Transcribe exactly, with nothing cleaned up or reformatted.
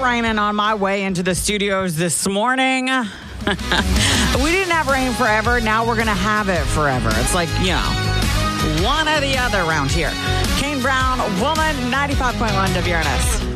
raining on my way into the studios this morning. We didn't have rain forever. Now we're going to have it forever. It's like, you know, one or the other around here. Kane Brown, Woman, ninety-five point one W R N S.